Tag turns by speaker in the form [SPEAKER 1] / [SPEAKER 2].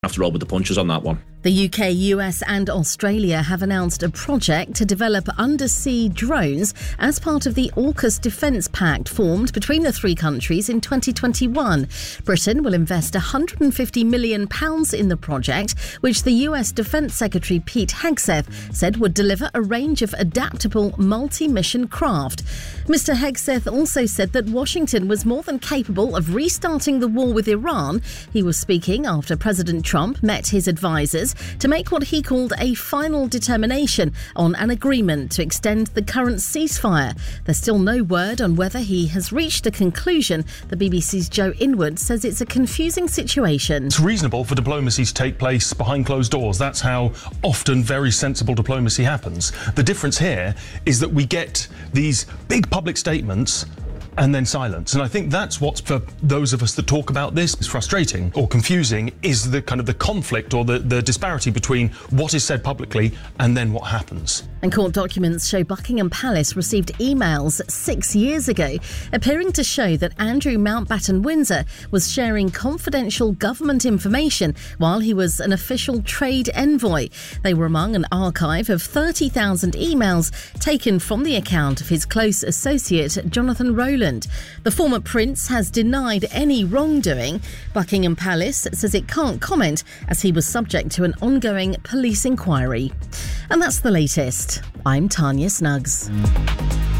[SPEAKER 1] have to roll with the punches on that one.
[SPEAKER 2] The UK, US and Australia have announced a project to develop undersea drones as part of the AUKUS Defence Pact formed between the three countries in 2021. Britain will invest £150 million in the project, which the US Defence Secretary Pete Hegseth said would deliver a range of adaptable multi-mission craft. Mr Hegseth also said that Washington was more than capable of restarting the war with Iran. He was speaking after President Trump met his advisers to make what he called a final determination on an agreement to extend the current ceasefire. There's still no word on whether he has reached a conclusion. The BBC's Joe Inwood says it's a confusing situation.
[SPEAKER 3] It's reasonable for diplomacy to take place behind closed doors. That's how often very sensible diplomacy happens. The difference here is that we get these big public statements and then silence. And I think that's what's, for those of us that talk about this, is frustrating or confusing, is the kind of the conflict or the disparity between what is said publicly and then what happens.
[SPEAKER 2] And court documents show Buckingham Palace received emails 6 years ago appearing to show that Andrew Mountbatten Windsor was sharing confidential government information while he was an official trade envoy. They were among an archive of 30,000 emails taken from the account of his close associate Jonathan Rowland. The former prince has denied any wrongdoing. Buckingham Palace says it can't comment as he was subject to an ongoing police inquiry. And that's the latest. I'm Tanya Snuggs.